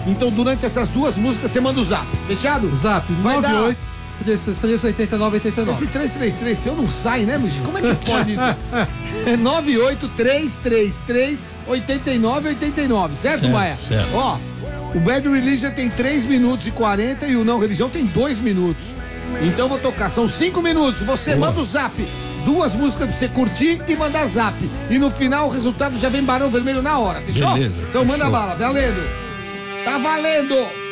Então, durante essas duas músicas, você manda o zap. Fechado? Zap, Vai 98 333-8989. Esse 333 seu não sai, né, Michi? Como é que pode isso? É 98333-8989, certo, Maia? Certo. Ó, o Bad Religion tem 3 minutos e 40 e o Não Religião tem 2 minutos. Então vou tocar, são 5 minutos. Você manda o zap. Duas músicas pra você curtir e mandar zap. E no final o resultado já vem Barão Vermelho na hora, fechou? Beleza, então manda fechou. bala, valendo. Tá valendo!